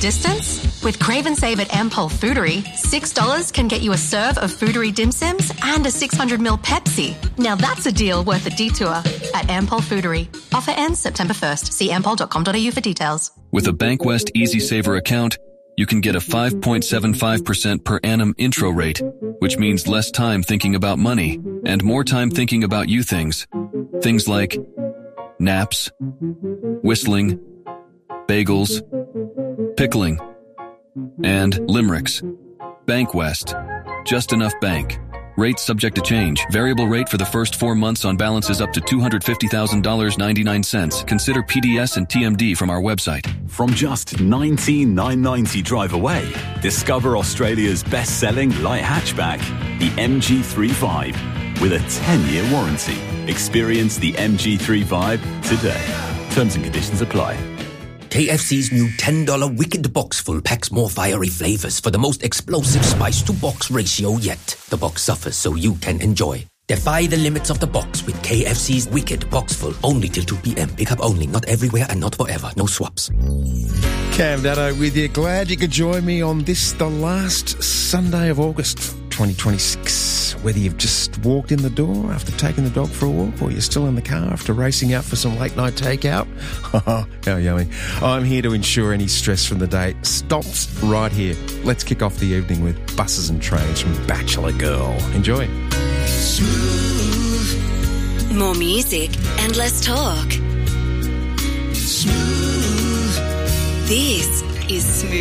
Distance? With Crave and Save at Ampol Foodery, $6 can get you a serve of Foodery dim sims and a 600ml Pepsi. Now that's a deal worth a detour at Ampol Foodery. Offer ends September 1st. See ampol.com.au for details. With a Bankwest Easy Saver account, you can get a 5.75% per annum intro rate, which means less time thinking about money and more time thinking about you things. Things like naps, whistling, bagels, pickling, and limericks. Bankwest. Just enough bank. Rates subject to change. Variable rate for the first 4 months on balances up to $250,000.99. Consider PDS and TMD from our website. From just $19,990 drive away, discover Australia's best-selling light hatchback, the MG3 with a 10-year warranty. Experience the MG3 today. Terms and conditions apply. KFC's new $10 Wicked Box Full packs more fiery flavors for the most explosive spice-to-box ratio yet. The box suffers so you can enjoy. Defy the limits of the box with KFC's Wicked Box Full. Only till 2 p.m. Pick up only. Not everywhere and not forever. No swaps. Cam Dado with you. Glad you could join me on this, the last Sunday of August 2026. Whether you've just walked in the door after taking the dog for a walk or you're still in the car after racing out for some late night takeout. How yummy. I'm here to ensure any stress from the day stops right here. Let's kick off the evening with Buses and Trains from Bachelor Girl. Enjoy. Smooth. More music and less talk. Smooth. This is Smooth.